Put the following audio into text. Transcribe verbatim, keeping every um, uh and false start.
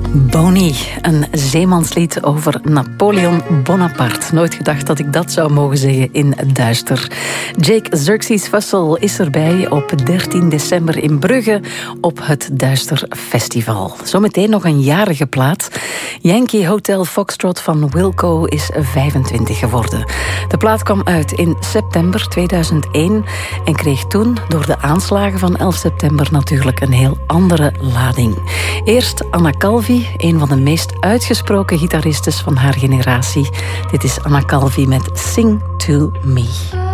Bonnie, een zeemanslied over Napoleon Bonaparte. Nooit gedacht dat ik dat zou mogen zeggen in Duister. Jake Xerxes Fussell is erbij op dertien december in Brugge op het Duister Festival. Zometeen nog een jarige plaat. Yankee Hotel Foxtrot van Wilco is vijfentwintig geworden. De plaat kwam uit in september tweeduizend één en kreeg toen door de aanslagen van elf september natuurlijk een heel andere lading. Eerst Anna Calvi, een van de meest uitgesproken gitaristen van haar generatie. Dit is Anna Calvi met Sing to Me.